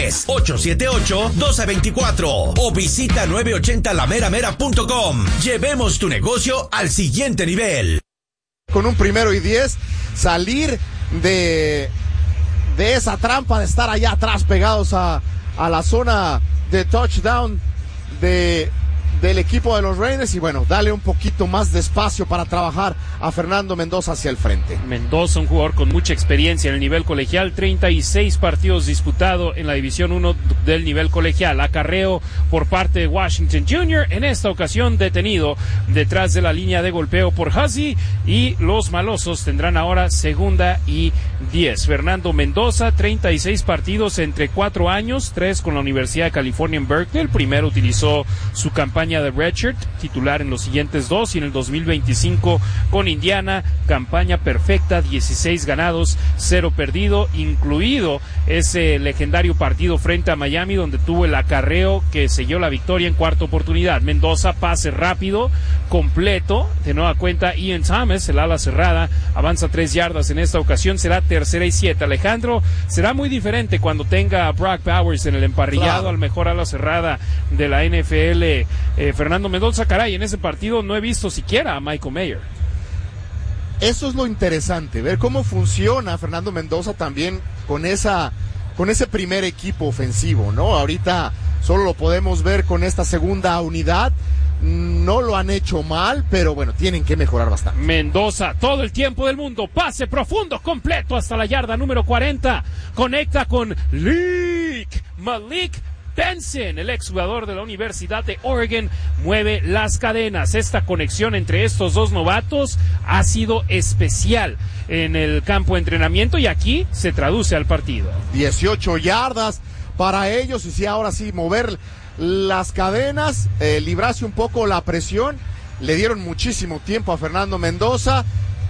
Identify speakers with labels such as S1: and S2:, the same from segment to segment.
S1: 878-1224 o visita 980lameramera.com. Llevemos tu negocio al siguiente nivel.
S2: Con un 1-10, salir de esa trampa de estar allá atrás pegados a la zona de touchdown del equipo de los Raiders y bueno, dale un poquito más de espacio para trabajar a Fernando Mendoza hacia el frente.
S3: Mendoza, un jugador con mucha experiencia en el nivel colegial, 36 partidos disputados en la División 1 del nivel colegial. Acarreo por parte de Washington Jr., en esta ocasión detenido detrás de la línea de golpeo por Hussey, y los malosos tendrán ahora 2ª y 10. Fernando Mendoza, 36 partidos entre 4 años, 3 con la Universidad de California en Berkeley. El primero utilizó su campaña de redshirt, titular en los siguientes 2, y en el 2025 con Indiana, campaña perfecta, 16 ganados, 0 perdido, incluido ese legendario partido frente a Miami donde tuvo el acarreo que selló la victoria en cuarta oportunidad. Mendoza, pase rápido, completo, de nueva cuenta Ian Thomas, el ala cerrada, avanza 3 yardas en esta ocasión, será 3ª y 7. Alejandro, será muy diferente cuando tenga a Brock Bowers en el emparrillado, claro, al mejor ala cerrada de la NFL, Fernando Mendoza. Caray, en ese partido no he visto siquiera a Michael Mayer.
S2: Eso es lo interesante, ver cómo funciona Fernando Mendoza también con ese primer equipo ofensivo, ¿no? Ahorita solo lo podemos ver con esta segunda unidad. No lo han hecho mal, pero bueno, tienen que mejorar bastante.
S3: Mendoza, todo el tiempo del mundo, pase profundo, completo hasta la yarda número 40, conecta con Malik Benson, el exjugador de la Universidad de Oregon, mueve las cadenas. Esta conexión entre estos dos novatos ha sido especial en el campo de entrenamiento y aquí se traduce al partido.
S2: 18 yardas para ellos y sí, ahora sí, mover las cadenas, librarse un poco la presión. Le dieron muchísimo tiempo a Fernando Mendoza,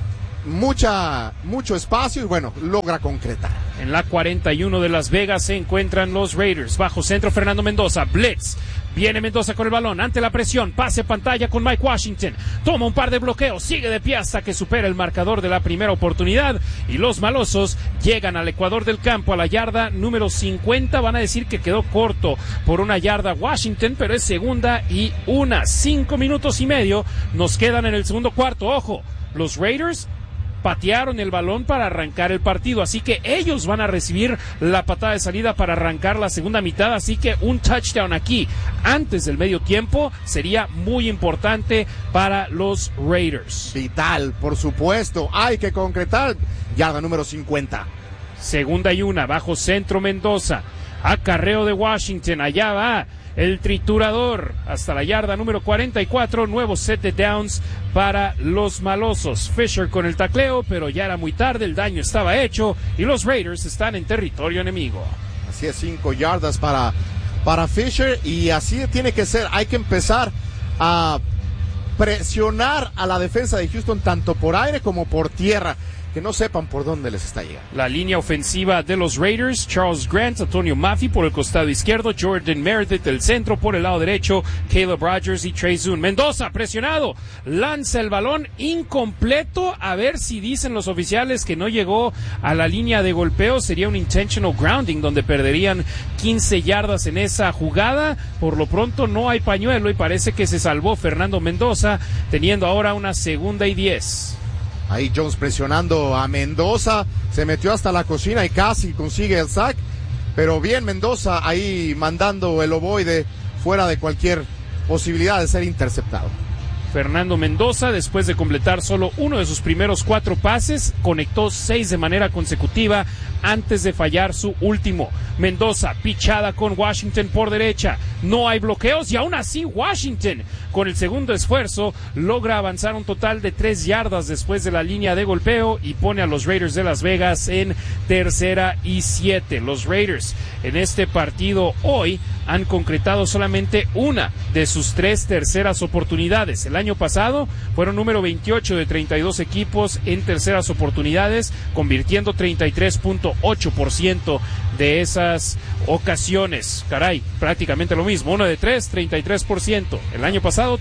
S2: mucho espacio y bueno, logra concretar.
S3: En la 41 de Las Vegas se encuentran los Raiders. Bajo centro Fernando Mendoza, blitz. Viene Mendoza con el balón, ante la presión, pase pantalla con Mike Washington, toma un par de bloqueos, sigue de pie hasta que supera el marcador de la primera oportunidad y los malosos llegan al ecuador del campo a la yarda número 50, van a decir que quedó corto por 1 yarda Washington, pero es 2ª y 1, 5 minutos y medio nos quedan en el segundo cuarto. Ojo, los Raiders patearon el balón para arrancar el partido, así que ellos van a recibir la patada de salida para arrancar la segunda mitad, así que un touchdown aquí antes del medio tiempo sería muy importante para los Raiders.
S2: Vital, por supuesto, hay que concretar. Yarda número 50.
S3: 2ª y 1, bajo centro Mendoza, acarreo de Washington, allá va el triturador hasta la yarda número 44, nuevo set de downs para los malosos. Fisher con el tacleo, pero ya era muy tarde, el daño estaba hecho y los Raiders están en territorio enemigo.
S2: Así es, 5 yardas para Fisher y así tiene que ser. Hay que empezar a presionar a la defensa de Houston tanto por aire como por tierra, que no sepan por dónde les está llegando.
S3: La línea ofensiva de los Raiders, Charles Grant, Antonio Maffey por el costado izquierdo, Jordan Meredith del centro, por el lado derecho, Caleb Rogers y Trey Zoon. Mendoza, presionado, lanza el balón incompleto, a ver si dicen los oficiales que no llegó a la línea de golpeo, sería un intentional grounding donde perderían 15 yardas en esa jugada. Por lo pronto no hay pañuelo y parece que se salvó Fernando Mendoza, teniendo ahora una 2ª y 10.
S2: Ahí Jones presionando a Mendoza, se metió hasta la cocina y casi consigue el sack, pero bien Mendoza ahí mandando el ovoide fuera de cualquier posibilidad de ser interceptado.
S3: Fernando Mendoza, después de completar solo uno de sus primeros 4 pases, conectó 6 de manera consecutiva antes de fallar su último. Mendoza, pichada con Washington por derecha, no hay bloqueos y aún así Washington, con el segundo esfuerzo, logra avanzar un total de 3 yardas después de la línea de golpeo y pone a los Raiders de Las Vegas en 3ª y 7. Los Raiders en este partido hoy han concretado solamente una de sus 3 terceras oportunidades. El año pasado fueron número 28 de 32 equipos en terceras oportunidades, convirtiendo 33.8% de esas ocasiones. Caray, prácticamente lo mismo, 1 de 3, 33%. El año pasado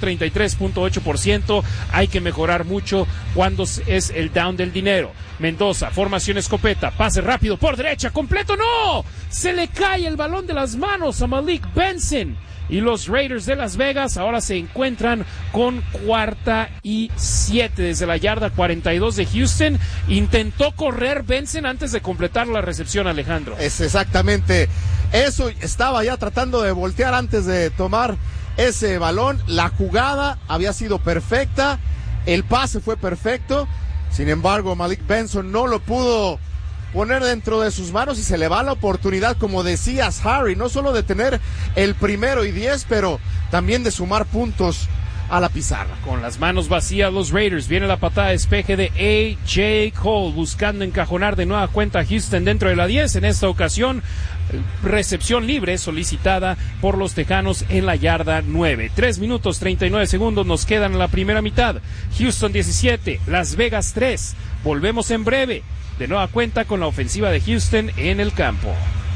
S3: 33.8%. Hay que mejorar mucho cuando es el down del dinero. Mendoza, formación escopeta, pase rápido por derecha, completo, ¡no! Se le cae el balón de las manos a Malik Benson. Y los Raiders de Las Vegas ahora se encuentran con 4ª y 7 desde la yarda 42 de Houston. Intentó correr Benson antes de completar la recepción, Alejandro.
S2: Es exactamente eso. Estaba ya tratando de voltear antes de tomar ese balón. La jugada había sido perfecta. El pase fue perfecto. Sin embargo, Malik Benson no lo pudo poner dentro de sus manos y se le va la oportunidad, como decías, Harry, no solo de tener el 1º y 10, pero también de sumar puntos a la pizarra.
S3: Con las manos vacías los Raiders, viene la patada de despeje de A.J. Cole, buscando encajonar de nueva cuenta a Houston dentro de la 10, en esta ocasión recepción libre solicitada por los Tejanos en la yarda 9. 3 minutos 39 segundos nos quedan en la primera mitad. Houston 17, Las Vegas 3. Volvemos en breve. De nueva cuenta con la ofensiva de Houston en el campo.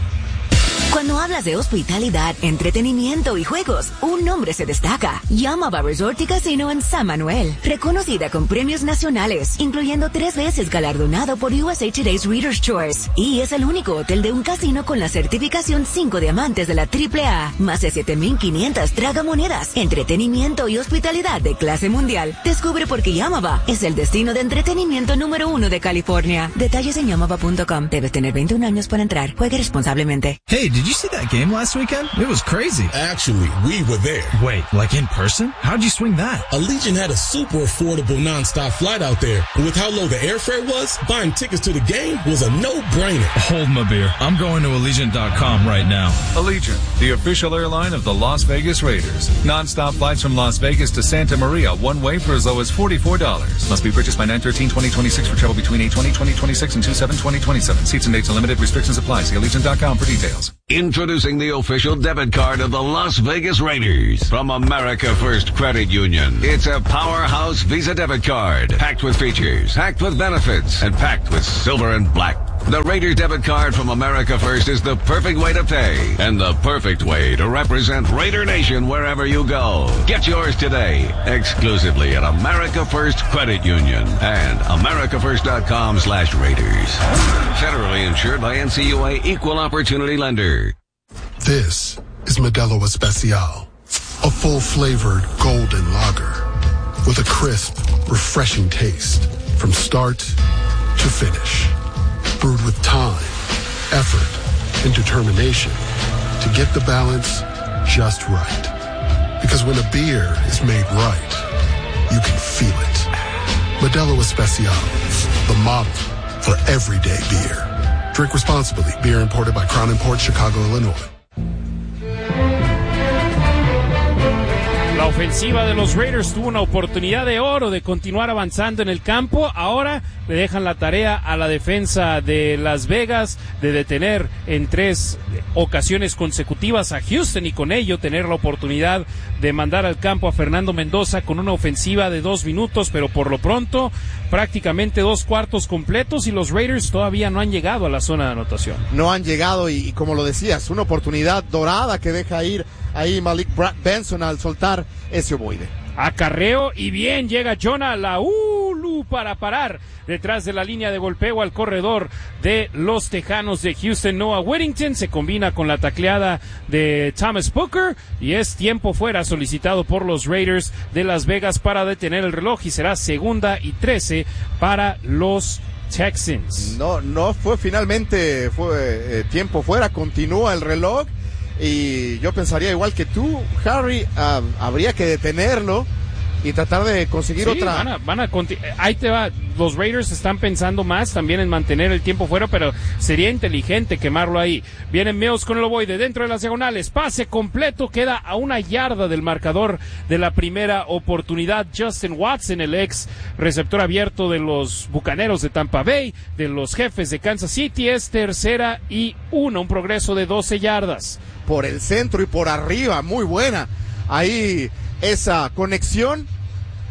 S4: Cuando hablas de hospitalidad, entretenimiento y juegos, un nombre se destaca. Yamava Resort y Casino en San Manuel. Reconocida con premios nacionales, incluyendo 3 veces galardonado por USA Today's Reader's Choice. Y es el único hotel de un casino con la certificación 5 diamantes de la AAA. Más de 7,500 tragamonedas, entretenimiento y hospitalidad de clase mundial. Descubre por qué Yamava es el destino de entretenimiento número 1 de California. Detalles en yamava.com. Debes tener 21 años para entrar. Juegue responsablemente.
S5: Hey, did you see that game last weekend? It was crazy.
S6: Actually, we were there.
S5: Wait, like in person? How'd you swing that?
S6: Allegiant had a super affordable non-stop flight out there. And with how low the airfare was, buying tickets to the game was a no-brainer.
S5: Hold my beer. I'm going to Allegiant.com right now.
S7: Allegiant, the official airline of the Las Vegas Raiders. Non-stop flights from Las Vegas to Santa Maria, one way for as low as $44. Must be purchased by 9/13/2026 for travel between 8/20/2026 and 2/7/2027. Seats and dates are limited. Restrictions apply. See Allegiant.com for details.
S8: Introducing the official debit card of the Las Vegas Raiders from America First Credit Union. It's a powerhouse Visa debit card, packed with features, packed with benefits, and packed with silver and black. The Raiders debit card from America First is the perfect way to pay and the perfect way to represent Raider Nation wherever you go. Get yours today, exclusively at America First Credit Union and americafirst.com/Raiders. Federally insured by NCUA Equal Opportunity Lender.
S9: This is Modelo Especial, a full-flavored golden lager with a crisp, refreshing taste from start to finish. Brewed with time, effort, and determination to get the balance just right. Because when a beer is made right, you can feel it. Modelo Especial, the model for everyday beer. Drink responsibly. Beer imported by Crown Imports, Chicago, Illinois.
S3: La ofensiva de los Raiders tuvo una oportunidad de oro de continuar avanzando en el campo. Ahora le dejan la tarea a la defensa de Las Vegas de detener en 3 ocasiones consecutivas a Houston y con ello tener la oportunidad de mandar al campo a Fernando Mendoza con una ofensiva de 2 minutos, pero por lo pronto prácticamente 2 cuartos completos y los Raiders todavía no han llegado a la zona de anotación.
S2: No han llegado y como lo decías, una oportunidad dorada que deja ir ahí Malik Benson al soltar ese ovoide.
S3: Acarreo y bien llega Jonah Laulu para parar detrás de la línea de golpeo al corredor de los Tejanos de Houston. Noah Whittington se combina con la tacleada de Thomas Booker y es tiempo fuera solicitado por los Raiders de Las Vegas para detener el reloj y será 2ª y 13 para los Texans.
S2: No fue finalmente, fue tiempo fuera, continúa el reloj. Y yo pensaría igual que tú, Harry, habría que detenerlo y tratar de conseguir otra.
S3: Ahí te va. Los Raiders están pensando más también en mantener el tiempo fuera, pero sería inteligente quemarlo ahí. Viene Mills con el ovoide dentro de las diagonales. Pase completo, queda a 1 yarda del marcador de la primera oportunidad. Justin Watson, el ex receptor abierto de los Bucaneros de Tampa Bay, de los Jefes de Kansas City, es 3rd y 1, un progreso de 12 yardas.
S2: Por el centro y por arriba, muy buena. Ahí esa conexión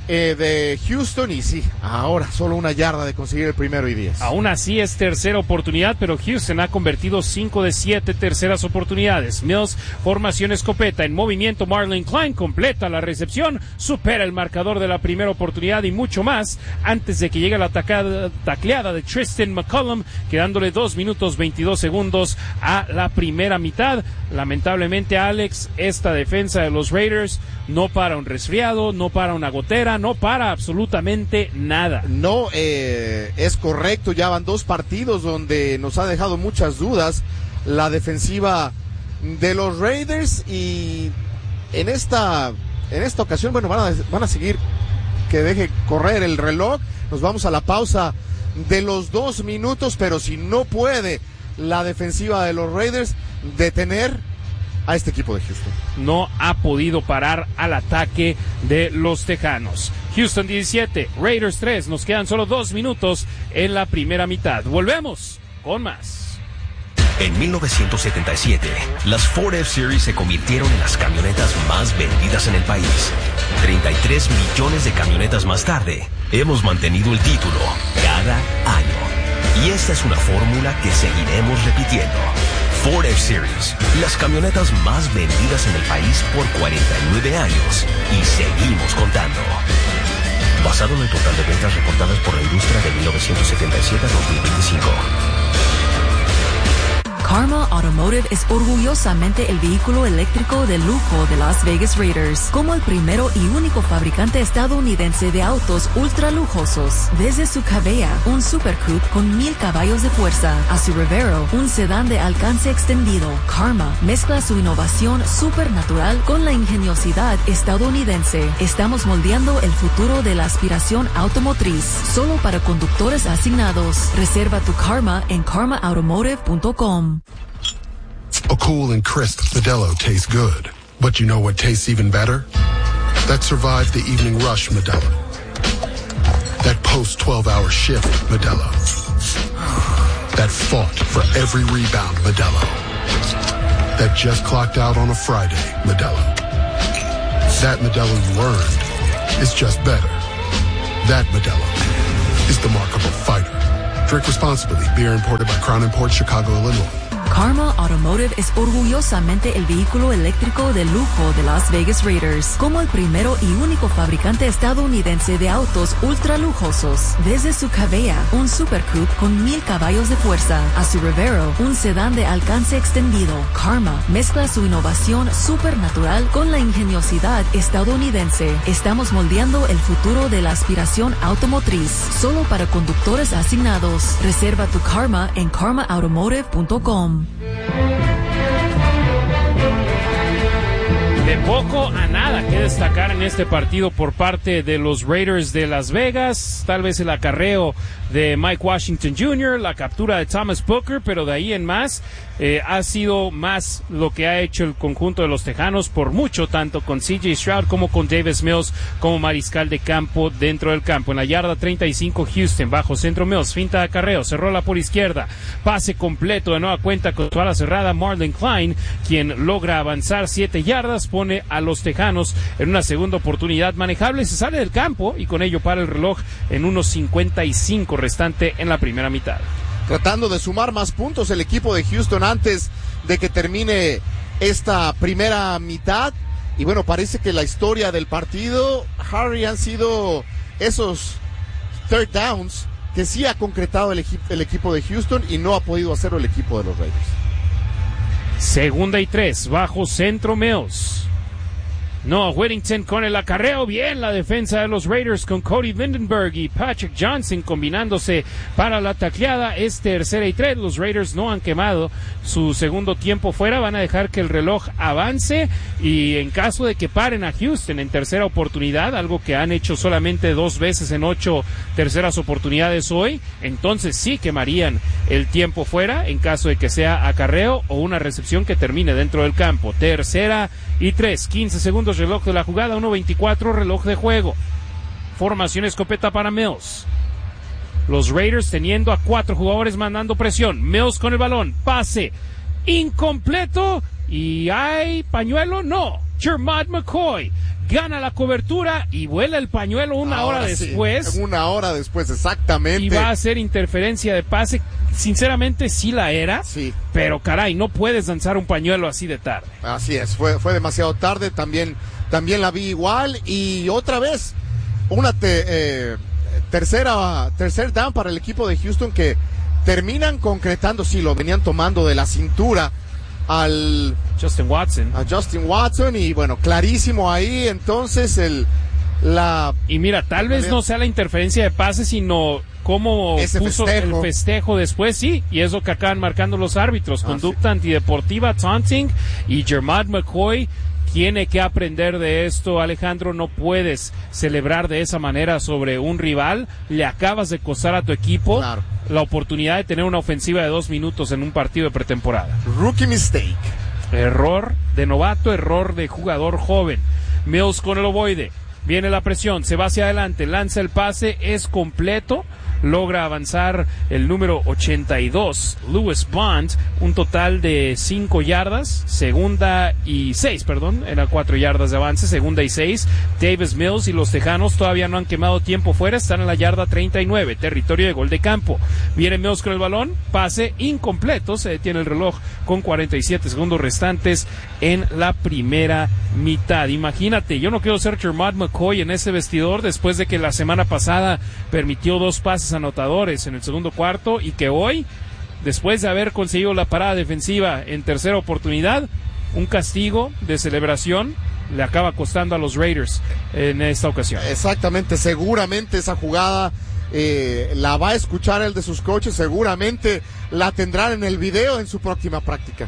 S2: de Houston, y sí, ahora solo 1 yarda de conseguir el 1º y 10.
S3: Aún así es tercera oportunidad, pero Houston ha convertido 5 de 7 terceras oportunidades. Mills, formación escopeta, en movimiento Marlon Klein, completa la recepción, supera el marcador de la primera oportunidad y mucho más, antes de que llegue la tacleada de Tristan McCollum, quedándole 2 minutos 22 segundos a la primera mitad. Lamentablemente, Alex, esta defensa de los Raiders no para un resfriado, no para una gotera, no para absolutamente nada.
S2: No, es correcto, ya van 2 partidos donde nos ha dejado muchas dudas la defensiva de los Raiders, y en esta ocasión, bueno, van a seguir que deje correr el reloj. Nos vamos a la pausa de los 2 minutos, pero si no puede la defensiva de los Raiders detener a este equipo de Houston.
S3: No ha podido parar al ataque de los Tejanos. Houston 17, Raiders 3. Nos quedan solo 2 minutos en la primera mitad. Volvemos con más.
S10: En 1977, las Ford F-Series se convirtieron en las camionetas más vendidas en el país. 33 millones de camionetas más tarde, hemos mantenido el título cada año. Y esta es una fórmula que seguiremos repitiendo. Ford F-Series, las camionetas más vendidas en el país por 49 años. Y seguimos contando. Basado en el total de ventas reportadas por la industria de 1977 a 2025.
S11: Karma Automotive es orgullosamente el vehículo eléctrico de lujo de Las Vegas Raiders, como el primero y único fabricante estadounidense de autos ultra lujosos. Desde su Cabella, un Super Coupe con 1000 caballos de fuerza, a su Revero, un sedán de alcance extendido, Karma mezcla su innovación supernatural con la ingeniosidad estadounidense. Estamos moldeando el futuro de la aspiración automotriz, solo para conductores asignados. Reserva tu Karma en karmaautomotive.com.
S9: A cool and crisp Modelo tastes good. But you know what tastes even better? That survived the evening rush Modelo. That post-12-hour shift Modelo. That fought for every rebound Modelo. That just clocked out on a Friday Modelo. That Modelo you earned is just better. That Modelo is the mark of a fighter. Drink responsibly. Beer imported by Crown Imports, Chicago, Illinois.
S11: Karma Automotive es orgullosamente el vehículo eléctrico de lujo de Las Vegas Raiders, como el primero y único fabricante estadounidense de autos ultra lujosos. Desde su Cabella, un Super Coupe con 1000 caballos de fuerza, a su Revero, un sedán de alcance extendido, Karma mezcla su innovación supernatural con la ingeniosidad estadounidense. Estamos moldeando el futuro de la aspiración automotriz, solo para conductores asignados. Reserva tu Karma en karmaautomotive.com.
S3: De poco a nada que destacar en este partido por parte de los Raiders de Las Vegas. Tal vez el acarreo de Mike Washington Jr., la captura de Thomas Booker, pero de ahí en más ha sido más lo que ha hecho el conjunto de los Tejanos por mucho, tanto con CJ Stroud como con Davis Mills como mariscal de campo dentro del campo. En la yarda 35, Houston, bajo centro Mills, finta de acarreo, cerró la por izquierda, pase completo de nueva cuenta con su ala cerrada Marlon Klein, quien logra avanzar 7 yardas, pone a los Tejanos en una segunda oportunidad manejable, se sale del campo y con ello para el reloj en unos 55 restante en la primera mitad.
S2: Tratando de sumar más puntos el equipo de Houston antes de que termine esta primera mitad. Y bueno, parece que la historia del partido, Harry, han sido esos third downs que sí ha concretado el equipo de Houston y no ha podido hacerlo el equipo de los Raiders.
S3: Segunda y 3, bajo centro Mills. Noah Whittington con el acarreo, bien la defensa de los Raiders con Cody Lindenberg y Patrick Johnson combinándose para la tacleada. Es tercera y 3, los Raiders no han quemado su segundo tiempo fuera, van a dejar que el reloj avance y en caso de que paren a Houston en tercera oportunidad, algo que han hecho solamente 2 veces en 8 terceras oportunidades hoy, entonces sí quemarían el tiempo fuera en caso de que sea acarreo o una recepción que termine dentro del campo. Tercera y 3, 15 segundos reloj de la jugada, 1:24 reloj de juego. Formación escopeta para Mills. Los Raiders teniendo a 4 jugadores mandando presión. Mills con el balón, pase incompleto y hay pañuelo, no. Jermad McCoy gana la cobertura y vuela el pañuelo una hora después.
S2: Una hora después, exactamente.
S3: Y va a hacer interferencia de pase. Sinceramente sí la era, pero caray, no puedes lanzar un pañuelo así de tarde.
S2: Así es, fue demasiado tarde, también la vi igual, y otra vez una tercer down para el equipo de Houston, que terminan concretando, lo venían tomando de la cintura al
S3: Justin
S2: Watson, y bueno, clarísimo ahí, entonces
S3: y mira, tal vez no sea la interferencia de pase, sino cómo puso el festejo después, y es lo que acaban marcando los árbitros, conducta antideportiva, taunting, y Jermad McCoy tiene que aprender de esto. Alejandro, no puedes celebrar de esa manera sobre un rival, le acabas de costar a tu equipo la oportunidad de tener una ofensiva de 2 minutos en un partido de pretemporada.
S2: Rookie mistake.
S3: Error de novato, error de jugador joven. Mills con el ovoide. Viene la presión, se va hacia adelante, lanza el pase, es completo, logra avanzar el número 82, Lewis Bond, un total de 5 yardas, segunda y 6, era 4 yardas de avance, segunda y 6, Davis Mills y los Tejanos todavía no han quemado tiempo fuera, están en la yarda 39, territorio de gol de campo. Viene Mills con el balón, pase incompleto, se detiene el reloj con 47 segundos restantes en la primera mitad. Imagínate, yo no quiero ser Jermad McCoy en ese vestidor después de que la semana pasada permitió 2 pases anotadores en el segundo cuarto, y que hoy, después de haber conseguido la parada defensiva en tercera oportunidad, un castigo de celebración le acaba costando a los Raiders en esta ocasión.
S2: Exactamente, seguramente esa jugada la va a escuchar el de sus coaches, seguramente la tendrán en el video en su próxima práctica.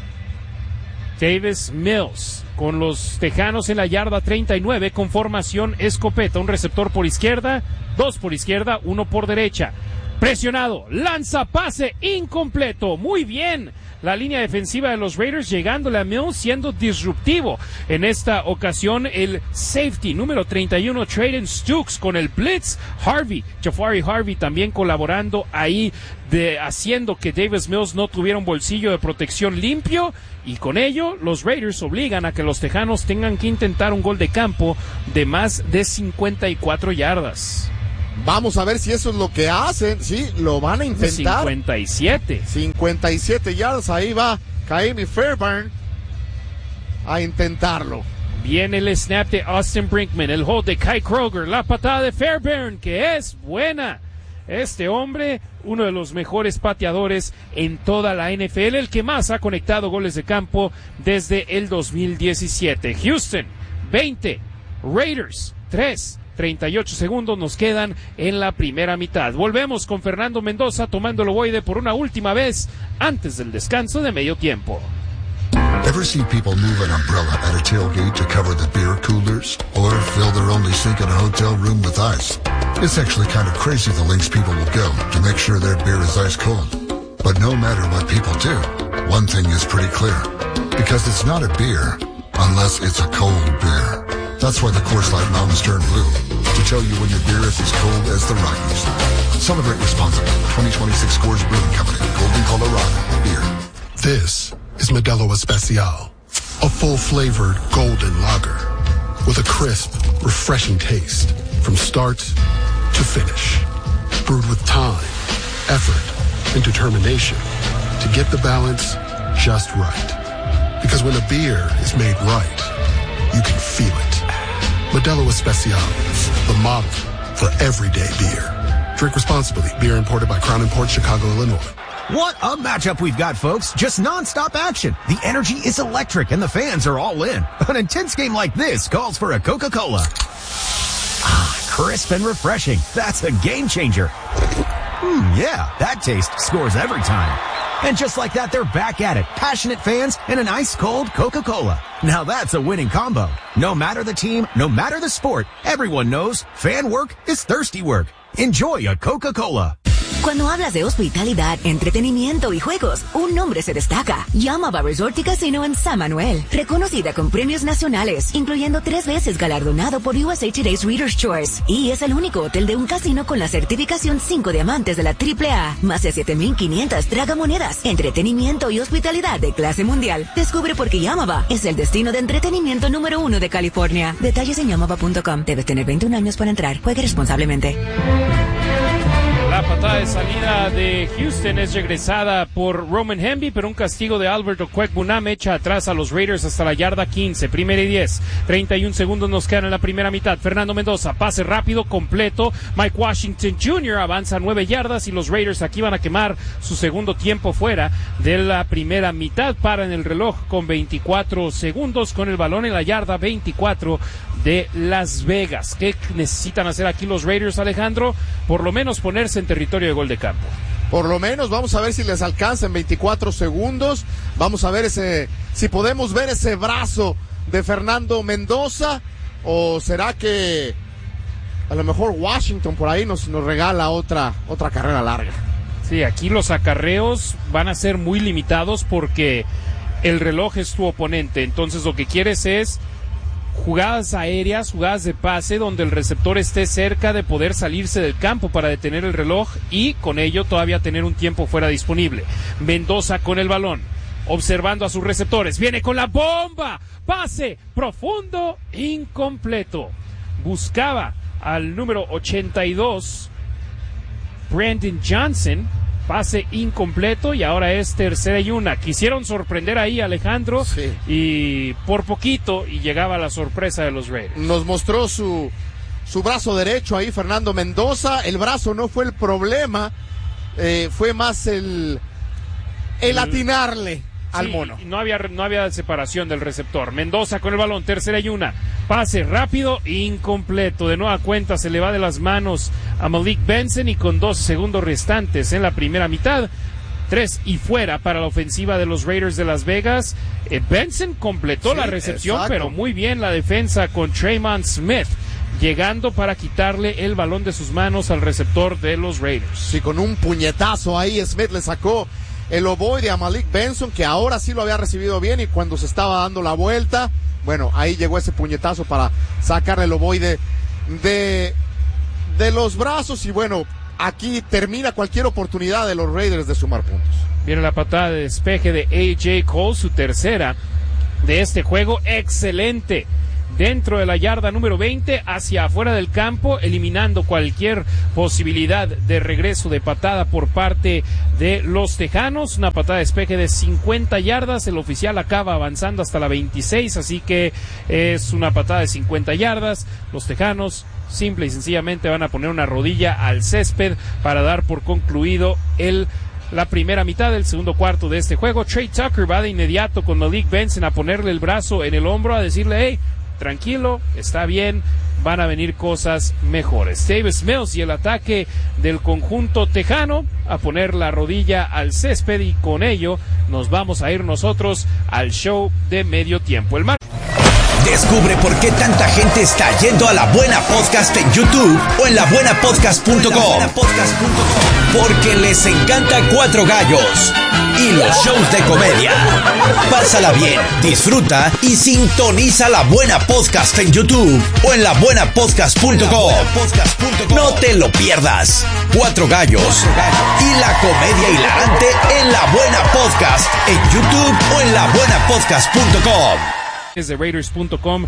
S3: Davis Mills con los Tejanos en la yarda 39 con formación escopeta, un receptor por izquierda, 2 por izquierda, 1 por derecha. Presionado, lanza pase incompleto, muy bien. La línea defensiva de los Raiders llegándole a Mills, siendo disruptivo. En esta ocasión el safety número 31, Trayden Stukes con el blitz. Jafari Harvey también colaborando ahí, haciendo que Davis Mills no tuviera un bolsillo de protección limpio, y con ello los Raiders obligan a que los Tejanos tengan que intentar un gol de campo de más de 54 yardas.
S2: Vamos a ver si eso es lo que hacen. Sí, lo van a intentar. 57 yardas. Ahí va Kaimi Fairbairn a intentarlo.
S3: Viene el snap de Austin Brinkman, el hold de Kai Kroger, la patada de Fairbairn, que es buena. Este hombre, uno de los mejores pateadores en toda la NFL, el que más ha conectado goles de campo desde el 2017. Houston, 20, Raiders, 3. 38 segundos nos quedan en la primera mitad. Volvemos con Fernando Mendoza tomando el ovoide por una última vez antes del descanso de medio tiempo.
S12: Ever see people move an umbrella at a tailgate to cover the beer coolers? Or fill their only sink in a hotel room with ice? It's actually kind of crazy the lengths people will go to make sure their beer is ice cold. But no matter what people do, one thing is pretty clear. Because it's not a beer unless it's a cold beer. That's why the Coors Light Mountains turn blue, to tell you when your beer is as cold as the Rockies. Celebrate responsibly. 2026 Coors Brewing Company, Golden, Colorado. Beer.
S9: This is Modelo Especial, a full-flavored golden lager with a crisp, refreshing taste from start to finish. Brewed with time, effort, and determination to get the balance just right. Because when a beer is made right, you can feel it. Modelo Especial, the model for everyday beer. Drink responsibly. Beer imported by Crown Imports, Chicago, Illinois.
S13: What a matchup we've got, folks. Just non-stop action. The energy is electric and the fans are all in. An intense game like this calls for a Coca-Cola. Ah, crisp and refreshing. That's a game changer. Yeah, that taste scores every time. And just like that, they're back at it. Passionate fans and an ice-cold Coca-Cola. Now that's a winning combo. No matter the team, no matter the sport, everyone knows fan work is thirsty work. Enjoy a Coca-Cola.
S4: Cuando hablas de hospitalidad, entretenimiento y juegos, un nombre se destaca. Yamava Resort y Casino en San Manuel. Reconocida con premios nacionales, incluyendo 3 veces galardonado por USA Today's Reader's Choice. Y es el único hotel de un casino con la certificación 5 diamantes de la AAA. Más de 7,500 tragamonedas, entretenimiento y hospitalidad de clase mundial. Descubre por qué Yamava es el destino de entretenimiento número 1 de California. Detalles en yamava.com. Debes tener 21 años para entrar. Juegue responsablemente.
S3: La patada de salida de Houston es regresada por Roman Hemby, pero un castigo de Albert Okwekbunam echa atrás a los Raiders hasta la yarda 15, 1st y 10. 31 segundos nos quedan en la primera mitad. Fernando Mendoza, pase rápido, completo. Mike Washington Jr. avanza 9 yardas y los Raiders aquí van a quemar su segundo tiempo fuera de la primera mitad. Paran el reloj con 24 segundos con el balón en la yarda 24 de Las Vegas. ¿Qué necesitan hacer aquí los Raiders, Alejandro? Por lo menos ponerse en territorio de gol de campo.
S2: Por lo menos, vamos a ver si les alcanza en 24 segundos. Vamos a ver si podemos ver ese brazo de Fernando Mendoza, o será que a lo mejor Washington por ahí nos regala otra carrera larga.
S3: Sí, aquí los acarreos van a ser muy limitados porque el reloj es tu oponente. Entonces lo que quieres es jugadas aéreas, jugadas de pase donde el receptor esté cerca de poder salirse del campo para detener el reloj y con ello todavía tener un tiempo fuera disponible. Mendoza con el balón, observando a sus receptores, viene con la bomba, pase profundo, incompleto. Buscaba al número 82, Brandon Johnson, pase incompleto y ahora es 3rd y 1. Quisieron sorprender ahí a Alejandro, sí, y por poquito y llegaba la sorpresa de los Raiders.
S2: Nos mostró su brazo derecho ahí Fernando Mendoza. El brazo no fue el problema, fue más el atinarle al mono.
S3: No había separación del receptor. Mendoza con el balón, 3rd y 1. Pase rápido, incompleto. De nueva cuenta se le va de las manos a Malik Benson y con 12 segundos restantes en la primera mitad, 3 y fuera para la ofensiva de los Raiders de Las Vegas. Benson completó la recepción, exacto, pero muy bien la defensa con Tremon Smith, llegando para quitarle el balón de sus manos al receptor de los Raiders.
S2: Sí, con un puñetazo ahí Smith le sacó el ovoide a Malik Benson, que ahora sí lo había recibido bien, y cuando se estaba dando la vuelta, bueno, ahí llegó ese puñetazo para sacarle el ovoide de los brazos. Y bueno, aquí termina cualquier oportunidad de los Raiders de sumar puntos.
S3: Viene la patada de despeje de A.J. Cole, su tercera de este juego, excelente. Dentro de la yarda número 20, hacia afuera del campo, eliminando cualquier posibilidad de regreso de patada por parte de los Tejanos. Una patada de despeje de 50 yardas, el oficial acaba avanzando hasta la 26, así que es una patada de 50 yardas. Los Tejanos simple y sencillamente van a poner una rodilla al césped para dar por concluido la primera mitad del segundo cuarto de este juego. Trey Tucker va de inmediato con Malik Benson a ponerle el brazo en el hombro, a decirle, hey, tranquilo, está bien, van a venir cosas mejores. Davis Mills y el ataque del conjunto tejano a poner la rodilla al césped, y con ello nos vamos a ir nosotros al show de medio tiempo.
S1: Descubre por qué tanta gente está yendo a La Buena Podcast en YouTube o en labuenapodcast.com. Porque les encanta Cuatro Gallos y los shows de comedia. Pásala bien, disfruta y sintoniza La Buena Podcast en YouTube o en labuenapodcast.com. No te lo pierdas. Cuatro Gallos y la comedia hilarante en La Buena Podcast en YouTube o en labuenapodcast.com.
S3: De Raiders.com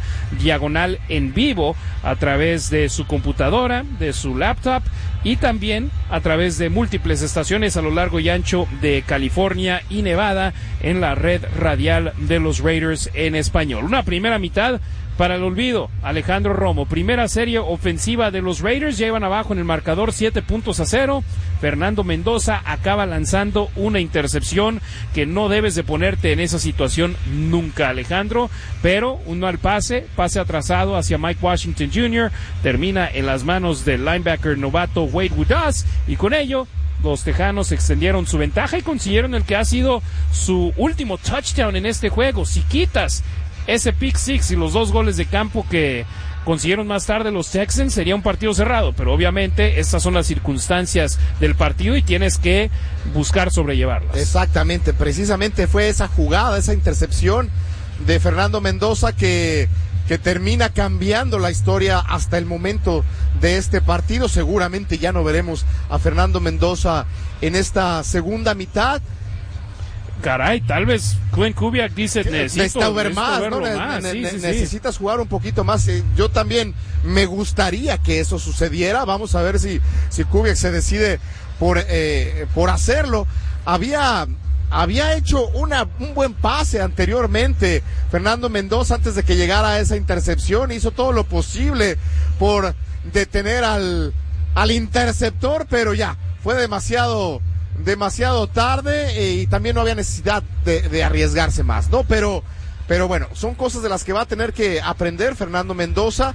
S3: /en vivo a través de su computadora, de su laptop y también a través de múltiples estaciones a lo largo y ancho de California y Nevada en la red radial de los Raiders en español. Una primera mitad para el olvido, Alejandro Romo. Primera serie ofensiva de los Raiders, ya iban abajo en el marcador 7-0. Fernando Mendoza acaba lanzando una intercepción que no debes de ponerte en esa situación nunca, Alejandro, pero un mal pase atrasado hacia Mike Washington Jr., termina en las manos del linebacker novato Wade Woodaz, y con ello los Tejanos extendieron su ventaja y consiguieron el que ha sido su último touchdown en este juego. Si quitas ese pick six y los 2 goles de campo que consiguieron más tarde los Texans, sería un partido cerrado, pero obviamente estas son las circunstancias del partido y tienes que buscar sobrellevarlas.
S2: Exactamente, precisamente fue esa jugada, esa intercepción de Fernando Mendoza que termina cambiando la historia hasta el momento de este partido. Seguramente ya no veremos a Fernando Mendoza en esta segunda mitad.
S3: Caray, tal vez Glenn Kubiak dice, necesito
S2: ver más, ¿no? Necesitas jugar un poquito más. Yo también me gustaría que eso sucediera. Vamos a ver si Kubiak se decide por hacerlo. Había hecho un buen pase anteriormente Fernando Mendoza antes de que llegara a esa intercepción. Hizo todo lo posible por detener al interceptor, pero ya fue demasiado tarde y también no había necesidad de arriesgarse más, ¿no? Pero bueno, son cosas de las que va a tener que aprender Fernando Mendoza.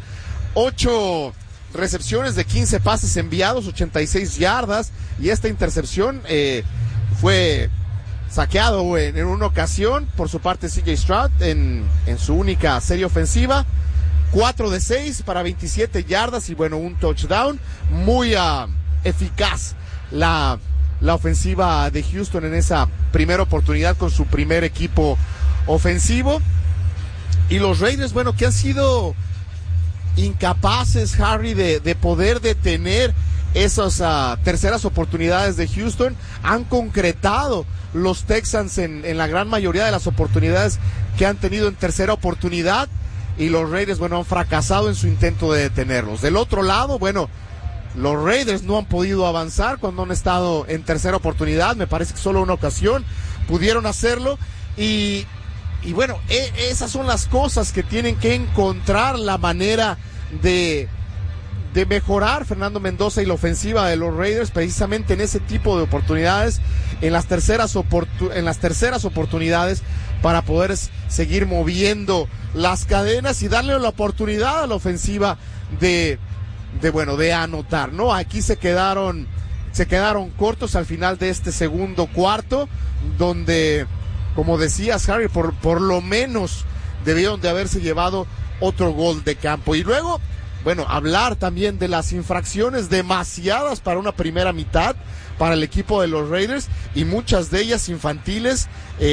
S2: 8 recepciones de 15 pases enviados, 86 yardas, y esta intercepción fue saqueado en una ocasión por su parte CJ Stroud en su única serie ofensiva. 4 de 6 para 27 yardas y bueno, un touchdown. Muy eficaz la ofensiva de Houston en esa primera oportunidad con su primer equipo ofensivo. Y los Raiders, bueno, que han sido incapaces, Harry, de poder detener esas terceras oportunidades de Houston. Han concretado los Texans en la gran mayoría de las oportunidades que han tenido en tercera oportunidad, y los Raiders, bueno, han fracasado en su intento de detenerlos. Del otro lado, bueno, los Raiders no han podido avanzar cuando han estado en tercera oportunidad. Me parece que solo una ocasión pudieron hacerlo, y bueno, esas son las cosas que tienen que encontrar la manera de mejorar Fernando Mendoza y la ofensiva de los Raiders, precisamente en ese tipo de oportunidades, en las terceras oportunidades, para poder seguir moviendo las cadenas y darle la oportunidad a la ofensiva de anotar, ¿no? Aquí se quedaron cortos al final de este segundo cuarto, donde, como decías, Harry, por lo menos debieron de haberse llevado otro gol de campo. Y luego, bueno, hablar también de las infracciones, demasiadas para una primera mitad para el equipo de los Raiders, y muchas de ellas infantiles,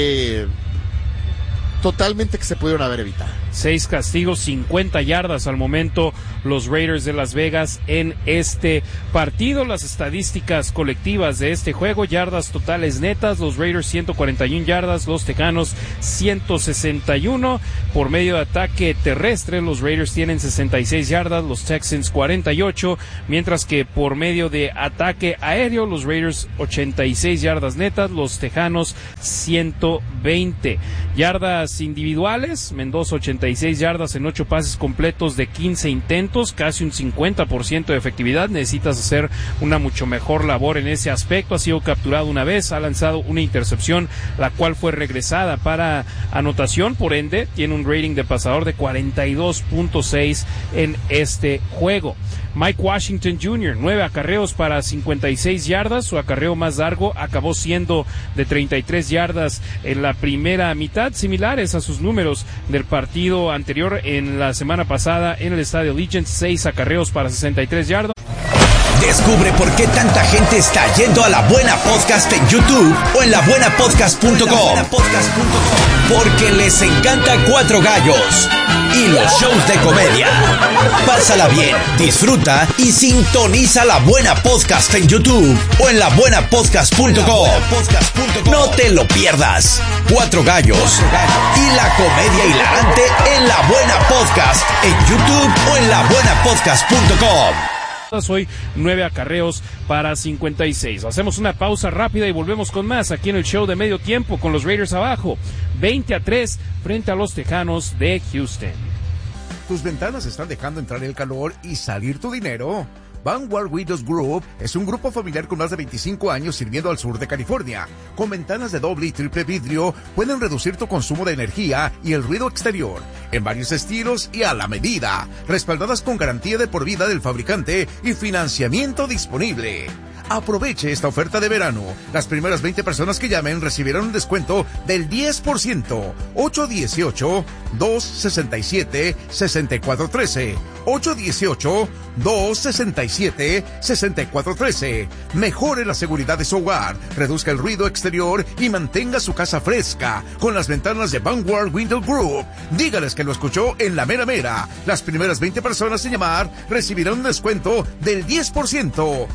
S2: totalmente que se pudieron haber evitado.
S3: 6 castigos, 50 yardas al momento los Raiders de Las Vegas en este partido. Las estadísticas colectivas de este juego: yardas totales netas, los Raiders 141 yardas, los Tejanos 161. Por medio de ataque terrestre, los Raiders tienen 66 yardas, los Texans 48, mientras que por medio de ataque aéreo, los Raiders 86 yardas netas, los Tejanos 120. Yardas individuales, Mendoza 86 yardas en 8 pases completos de 15 intentos, casi un 50% de efectividad. Necesitas hacer una mucho mejor labor en ese aspecto. Ha sido capturado una vez, ha lanzado una intercepción, la cual fue regresada para anotación, por ende tiene un rating de pasador de 42.6 en este juego. Mike Washington Jr., 9 acarreos para 56 yardas, su acarreo más largo acabó siendo de 33 yardas en la primera mitad, similares a sus números del partido anterior en la semana pasada en el estadio Allegiant. 6 acarreos para 63 yardas.
S1: Descubre por qué tanta gente está yendo a La Buena Podcast en YouTube o en labuenapodcast.com. Porque les encanta Cuatro Gallos y los shows de comedia. Pásala bien, disfruta y sintoniza La Buena Podcast en YouTube o en labuenapodcast.com. No te lo pierdas. Cuatro Gallos y la comedia hilarante en La Buena Podcast en YouTube o en labuenapodcast.com.
S3: Hoy 9 acarreos para 56. Hacemos una pausa rápida y volvemos con más aquí en el show de medio tiempo, con los Raiders abajo 20-3 frente a los Tejanos de Houston.
S14: ¿Tus ventanas están dejando entrar el calor y salir tu dinero? Vanguard Windows Group es un grupo familiar con más de 25 años sirviendo al sur de California. Con ventanas de doble y triple vidrio, pueden reducir tu consumo de energía y el ruido exterior, en varios estilos y a la medida, respaldadas con garantía de por vida del fabricante y financiamiento disponible. Aproveche esta oferta de verano. Las primeras 20 personas que llamen recibirán un descuento del 10%. 818-267-6413. 818-267-6413. Mejore la seguridad de su hogar, reduzca el ruido exterior y mantenga su casa fresca con las ventanas de Vanguard Window Group. Dígales que lo escuchó en La Mera Mera. Las primeras 20 personas en llamar recibirán un descuento del 10%.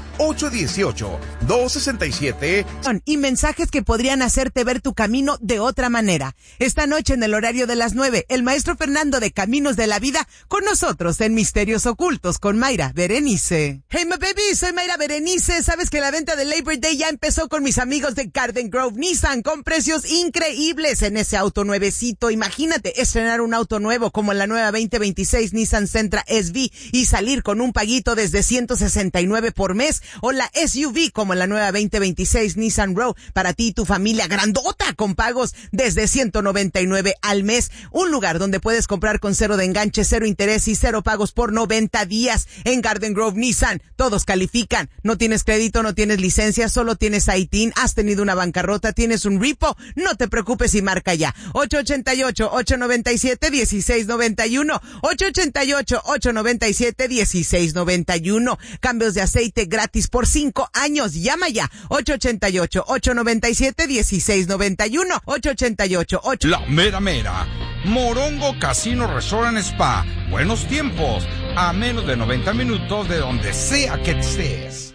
S14: 818-267.
S15: Y mensajes que podrían hacerte ver tu camino de otra manera. Esta noche en el horario de las 9, el maestro Fernando de Caminos de la Vida con nosotros en Misterios Ocultos con Mayra Berenice. Hey my baby, soy Mayra Berenice. Sabes que la venta de Labor Day ya empezó con mis amigos de Garden Grove Nissan con precios increíbles en ese auto nuevecito. Imagínate estrenar un auto nuevo como la nueva 2026 Nissan Sentra SV y salir con un paguito desde $169 por mes, o la SUV como la nueva 2026 Nissan Rogue para ti y tu familia grandota con pagos desde $199 al mes. Un lugar donde puedes comprar con cero de enganche, cero interés y cero pagos por 90 días. En Garden Grove Nissan todos califican. No tienes crédito, no tienes licencia, solo tienes ITIN, has tenido una bancarrota, tienes un repo, no te preocupes y marca ya. 888-897-1691. 888-897-1691. Cambios de aceite gratis por 5 años. Llama ya. 888-897-1691. 888-8.
S16: La Mera Mera. Morongo Casino Resort and Spa. Buenos tiempos. A menos de 90 minutos de donde sea que estés.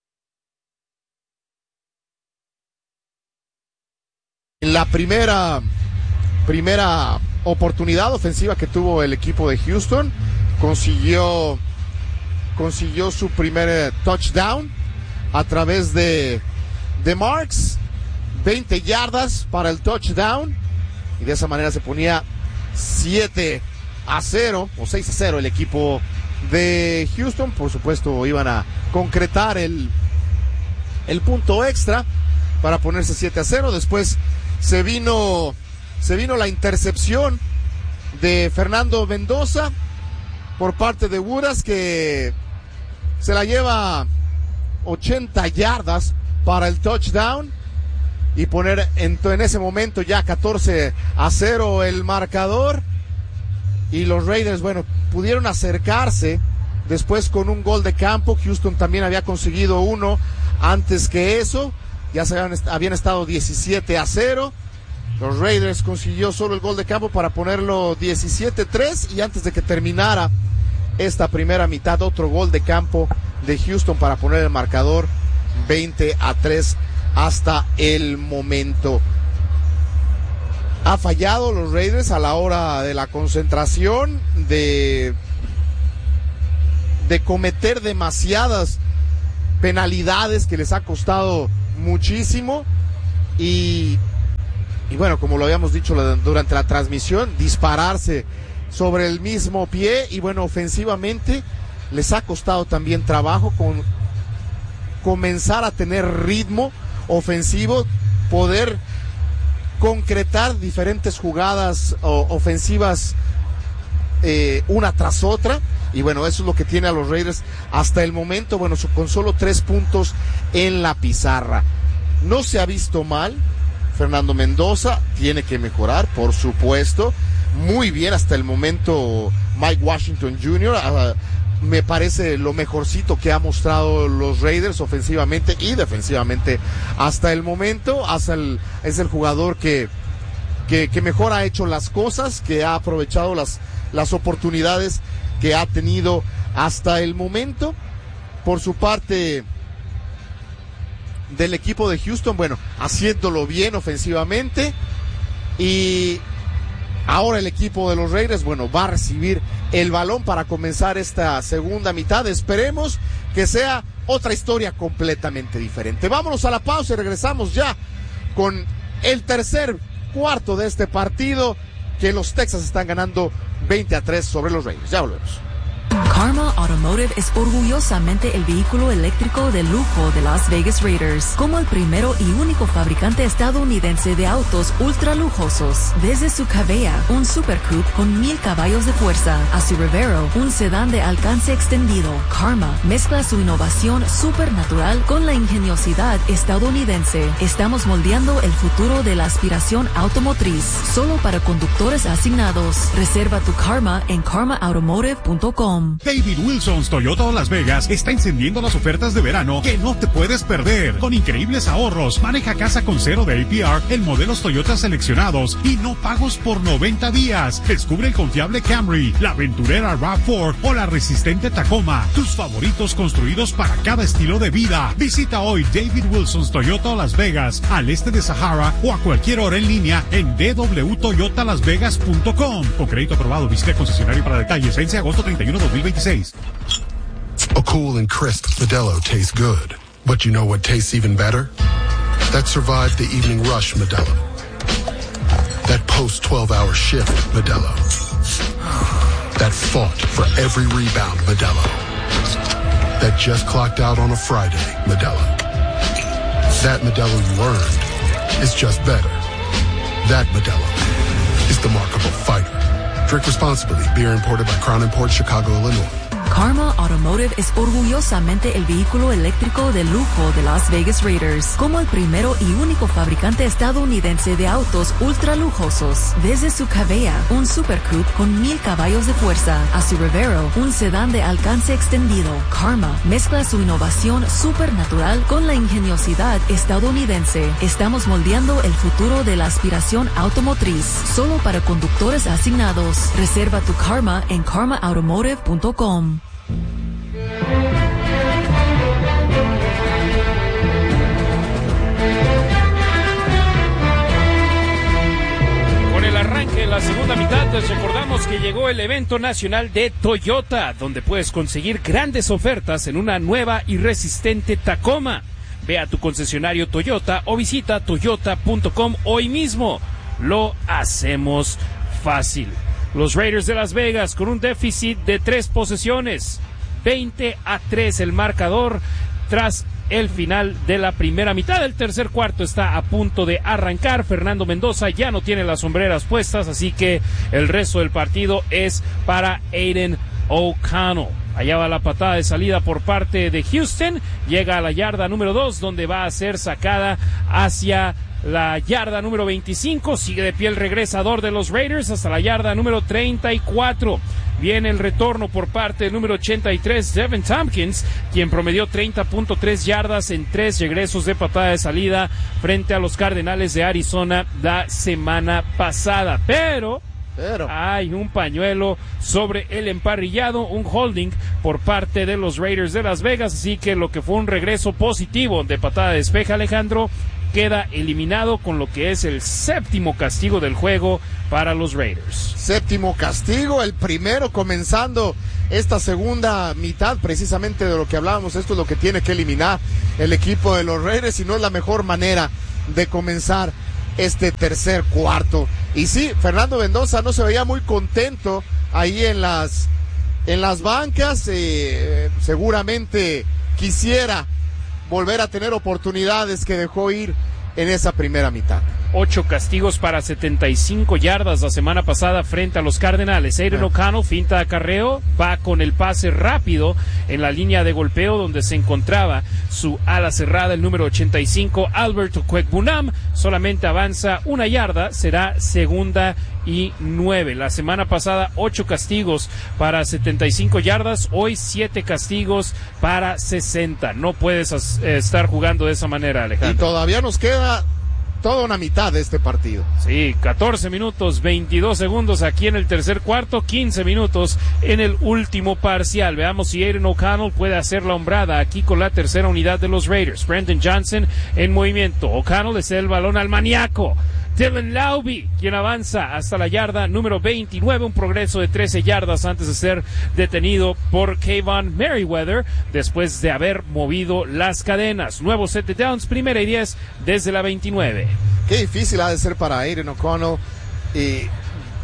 S2: La primera oportunidad ofensiva que tuvo el equipo de Houston, consiguió su primer touchdown a través de Marks, 20 yardas para el touchdown, y de esa manera se ponía 7-0 o 6-0 el equipo de Houston. Por supuesto iban a concretar el punto extra para ponerse 7-0. Después se vino la intercepción de Fernando Mendoza por parte de Woodas, que se la lleva 80 yardas para el touchdown y poner en ese momento ya 14-0 el marcador. Y los Raiders, bueno, pudieron acercarse después con un gol de campo. Houston también había conseguido uno antes que eso. Ya habían estado 17-0. Los Raiders consiguió solo el gol de campo para ponerlo 17-3, y antes de que terminara esta primera mitad, otro gol de campo de Houston para poner el marcador 20-3 hasta el momento. Ha fallado los Raiders a la hora de la concentración, de cometer demasiadas penalidades que les ha costado muchísimo, y bueno, como lo habíamos dicho durante la transmisión, dispararse sobre el mismo pie. Y bueno, ofensivamente les ha costado también trabajo con comenzar a tener ritmo ofensivo, poder concretar diferentes jugadas ofensivas una tras otra. Y bueno, eso es lo que tiene a los Raiders hasta el momento, bueno, con solo 3 puntos en la pizarra. No se ha visto mal Fernando Mendoza, tiene que mejorar, por supuesto. Muy bien hasta el momento Mike Washington Jr., me parece lo mejorcito que ha mostrado los Raiders ofensivamente y defensivamente hasta el momento. Es el jugador que mejor ha hecho las cosas, que ha aprovechado las oportunidades que ha tenido hasta el momento. Por su parte, del equipo de Houston, bueno, haciéndolo bien ofensivamente. Y ahora el equipo de los Raiders, bueno, va a recibir el balón para comenzar esta segunda mitad. Esperemos que sea otra historia completamente diferente. Vámonos a la pausa y regresamos ya con el tercer cuarto de este partido, que los Texans están ganando 20-3 sobre los Raiders. Ya volvemos.
S11: Karma Automotive es orgullosamente el vehículo eléctrico de lujo de Las Vegas Raiders, como el primero y único fabricante estadounidense de autos ultra lujosos. Desde su Cavea, un Super Coupe con 1000 caballos de fuerza, a su Revero, un sedán de alcance extendido, Karma mezcla su innovación supernatural con la ingeniosidad estadounidense. Estamos moldeando el futuro de la aspiración automotriz, solo para conductores asignados. Reserva tu Karma en karmaautomotive.com.
S17: David Wilson's Toyota Las Vegas está encendiendo las ofertas de verano que no te puedes perder. Con increíbles ahorros, maneja casa con cero de APR en modelos Toyota seleccionados y no pagos por 90 días. Descubre el confiable Camry, la aventurera RAV4 o la resistente Tacoma. Tus favoritos construidos para cada estilo de vida. Visita hoy David Wilson's Toyota Las Vegas, al este de Sahara, o a cualquier hora en línea en www.toyotalasvegas.com. Con crédito aprobado, visita el concesionario para detalles. Vence agosto 31, 2026.
S9: A cool and crisp Modelo tastes good. But you know what tastes even better? That survived the evening rush Modelo. That post-12-hour shift Modelo. That fought for every rebound Modelo. That just clocked out on a Friday Modelo. That Modelo you earned is just better. That Modelo is the mark of a fighter. Drink responsibly. Beer imported by Crown Imports, Chicago, Illinois.
S11: Karma Automotive es orgullosamente el vehículo eléctrico de lujo de Las Vegas Raiders, como el primero y único fabricante estadounidense de autos ultra lujosos. Desde su Cavea, un Super Coupe con 1000 caballos de fuerza, a su Revero, un sedán de alcance extendido, Karma mezcla su innovación supernatural con la ingeniosidad estadounidense. Estamos moldeando el futuro de la aspiración automotriz, solo para conductores asignados. Reserva tu Karma en karmaautomotive.com.
S3: Con el arranque de la segunda mitad, les recordamos que llegó el evento nacional de Toyota, donde puedes conseguir grandes ofertas en una nueva y resistente Tacoma. Ve a tu concesionario Toyota o visita toyota.com hoy mismo. Lo hacemos fácil. Los Raiders de Las Vegas con un déficit de 3 posesiones. 20-3 el marcador tras el final de la primera mitad. El tercer cuarto está a punto de arrancar. Fernando Mendoza ya no tiene las sombreras puestas, así que el resto del partido es para Aiden O'Connell. Allá va la patada de salida por parte de Houston. Llega a la yarda número 2, donde va a ser sacada hacia la yarda número 25. Sigue de pie el regresador de los Raiders hasta la yarda número 34. Viene el retorno por parte del número 83, Devin Tompkins, quien promedió 30.3 yardas en 3 regresos de patada de salida frente a los Cardenales de Arizona la semana pasada. Pero hay un pañuelo sobre el emparrillado, un holding por parte de los Raiders de Las Vegas, así que lo que fue un regreso positivo de patada de despeje, Alejandro, queda eliminado con lo que es el 7º castigo del juego para los Raiders.
S2: 7º castigo, el primero comenzando esta segunda mitad, precisamente de lo que hablábamos. Esto es lo que tiene que eliminar el equipo de los Raiders, y no es la mejor manera de comenzar este tercer cuarto. Y sí, Fernando Mendoza no se veía muy contento ahí en las bancas. Seguramente quisiera volver a tener oportunidades que dejó ir en esa primera mitad.
S3: 8 castigos para 75 yardas la semana pasada frente a los Cardenales. Aiden O'Connell, finta de acarreo, va con el pase rápido en la línea de golpeo donde se encontraba su ala cerrada, el número 85, Alberto Okwuegbunam. Solamente avanza 1 yarda, será 2ª y 9. La semana pasada 8 castigos para 75 yardas, hoy 7 castigos para 60. No puedes estar jugando de esa manera, Alejandro.
S2: Y todavía nos queda toda una mitad de este partido.
S3: Sí, 14 minutos, 22 segundos aquí en el tercer cuarto, 15 minutos en el último parcial. Veamos si Aiden O'Connell puede hacer la hombrada aquí con la tercera unidad de los Raiders. Brandon Johnson en movimiento. O'Connell le cede el balón al maníaco Dylan Laube, quien avanza hasta la yarda número 29, un progreso de 13 yardas antes de ser detenido por Kayvon Merriweather después de haber movido las cadenas. Nuevo set de downs, 1ª y 10 desde la 29.
S2: Qué difícil ha de ser para Aiden O'Connell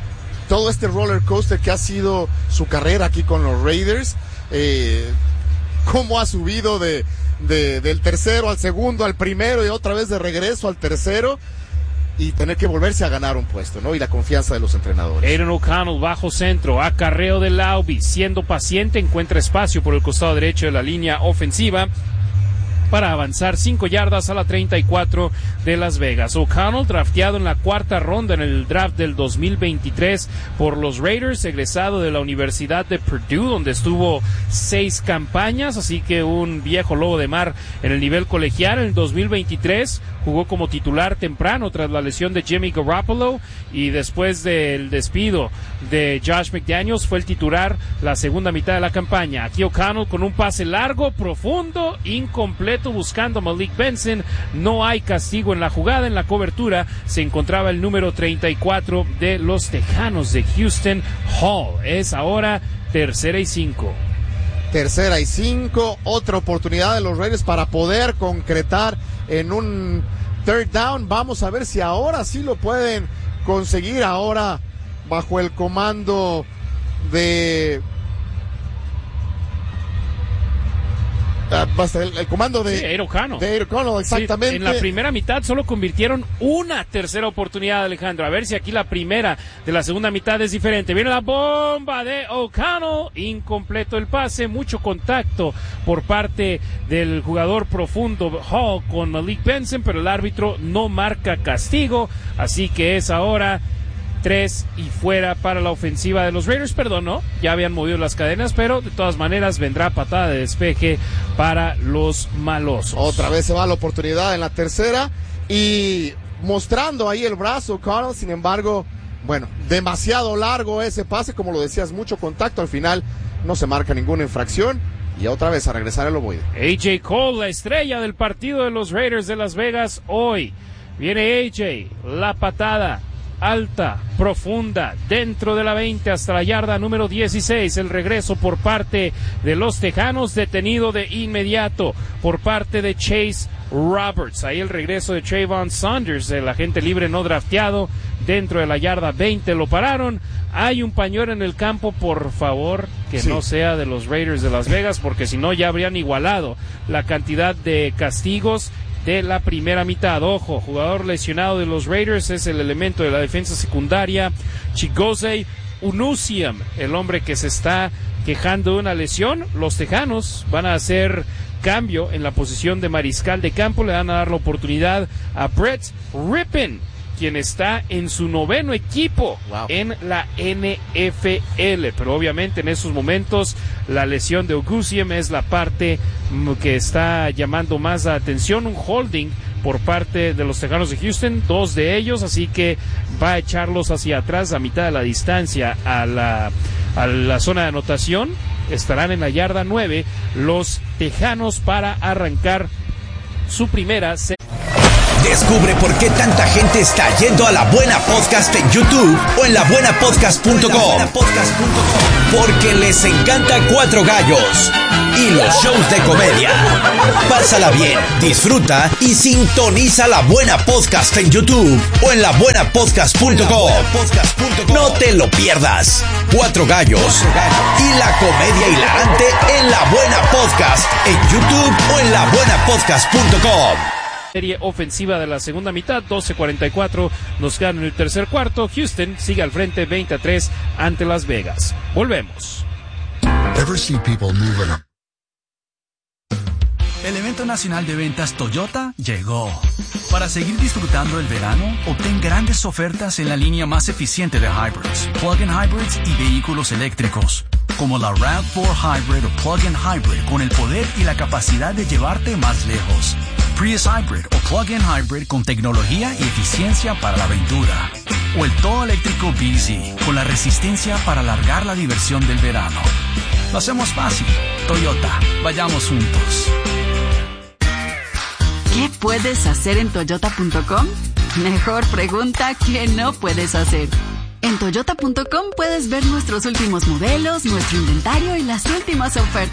S2: todo este roller coaster que ha sido su carrera aquí con los Raiders, cómo ha subido del tercero al segundo, al primero y otra vez de regreso al tercero, y tener que volverse a ganar un puesto, ¿no? Y la confianza de los entrenadores.
S3: Aidan O'Connell bajo centro, acarreo de Laube, siendo paciente, encuentra espacio por el costado derecho de la línea ofensiva para avanzar 5 yardas a la 34 de Las Vegas. O'Connell, drafteado en la 4ª ronda en el draft del 2023 por los Raiders, egresado de la Universidad de Purdue, donde estuvo 6 campañas, así que un viejo lobo de mar en el nivel colegial. En el 2023 jugó como titular temprano tras la lesión de Jimmy Garoppolo, y después del despido de Josh McDaniels fue el titular la segunda mitad de la campaña. Aquí O'Connell con un pase largo, profundo, incompleto, buscando a Malik Benson. No hay castigo en la jugada. En la cobertura se encontraba el número 34 de los Tejanos de Houston, Hall. Es ahora 3rd y 5.
S2: 3rd y 5, otra oportunidad de los Raiders para poder concretar en un 3rd down. Vamos a ver si ahora sí lo pueden conseguir, ahora bajo el comando de el comando de
S3: Aidan O'Connell.
S2: De Aidan O'Connell, exactamente.
S3: Sí, en la primera mitad solo convirtieron una tercera oportunidad, Alejandro. A ver si aquí la primera de la segunda mitad es diferente. Viene la bomba de O'Connell, incompleto el pase, mucho contacto por parte del jugador profundo Hall con Malik Benson, pero el árbitro no marca castigo, así que es ahora 3 y fuera para la ofensiva de los Raiders. Perdón, no, ya habían movido las cadenas, pero de todas maneras vendrá patada de despeje para los malosos.
S2: Otra vez se va la oportunidad en la tercera y mostrando ahí el brazo Carl. Sin embargo, bueno, demasiado largo ese pase, como lo decías, mucho contacto. Al final no se marca ninguna infracción y otra vez a regresar el ovoide.
S3: AJ Cole, la estrella del partido de los Raiders de Las Vegas hoy. Viene AJ, la patada alta, profunda, dentro de la 20 hasta la yarda número 16. El regreso por parte de los Tejanos, detenido de inmediato por parte de Chase Roberts. Ahí el regreso de Trayvon Saunders, el agente libre no drafteado, dentro de la yarda 20 lo pararon. Hay un pañuelo en el campo, por favor, que no sea de los Raiders de Las Vegas, porque si no ya habrían igualado la cantidad de castigos de la primera mitad. Ojo, jugador lesionado de los Raiders es el elemento de la defensa secundaria, Chigozie Unusiam, el hombre que se está quejando de una lesión. Los Tejanos van a hacer cambio en la posición de mariscal de campo, le van a dar la oportunidad a Brett Rypien, quien está en su 9º equipo en la NFL, pero obviamente en esos momentos la lesión de Unusiam es la parte que está llamando más la atención. Un holding por parte de los Tejanos de Houston, 2 de ellos, así que va a echarlos hacia atrás a mitad de la distancia a la zona de anotación. Estarán en la yarda 9 los Tejanos para arrancar su primera serie.
S1: Descubre por qué tanta gente está yendo a La Buena Podcast en YouTube o en labuenapodcast.com. Porque les encanta Cuatro Gallos y los shows de comedia. Pásala bien, disfruta y sintoniza La Buena Podcast en YouTube o en labuenapodcast.com. No te lo pierdas. Cuatro Gallos y la comedia hilarante en La Buena Podcast en YouTube o en labuenapodcast.com.
S3: Serie ofensiva de la segunda mitad, 12:44 nos quedan en el tercer cuarto. Houston sigue al frente 20-3 ante Las Vegas. Volvemos.
S12: Ever see people moving up?
S18: El evento nacional de ventas Toyota llegó. Para seguir disfrutando el verano, obtén grandes ofertas en la línea más eficiente de hybrids, plug-in hybrids y vehículos eléctricos, como la RAV4 Hybrid o plug-in hybrid, con el poder y la capacidad de llevarte más lejos. Prius Hybrid o plug-in hybrid con tecnología y eficiencia para la aventura. O el todo eléctrico BZ, con la resistencia para alargar la diversión del verano. Lo hacemos fácil. Toyota, vayamos juntos.
S19: ¿Qué puedes hacer en Toyota.com? Mejor pregunta que no puedes hacer. En Toyota.com puedes ver nuestros últimos modelos, nuestro inventario y las últimas ofertas.